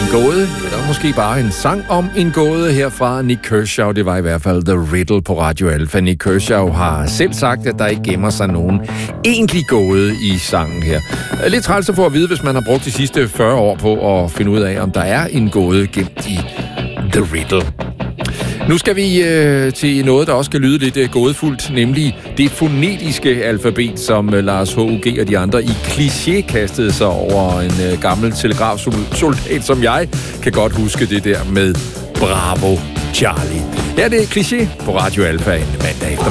gåde, eller måske bare en sang om en gåde her fra Nik Kershaw. Det var i hvert fald The Riddle på Radio Alpha. Nik Kershaw har selv sagt, at der ikke gemmer sig nogen egentlig gåde i sangen her. Lidt træls at få at vide, hvis man har brugt de sidste 40 år på at finde ud af, om der er en gåde gemt i The Riddle. Nu skal vi til noget, der også kan lyde lidt gådefuldt, nemlig det fonetiske alfabet, som Lars H.U.G. og de andre i kliché kastede sig over en gammel telegrafsoldat, som jeg kan godt huske det der med Bravo Charlie. Her er det kliché på Radio Alpha en mandag efter.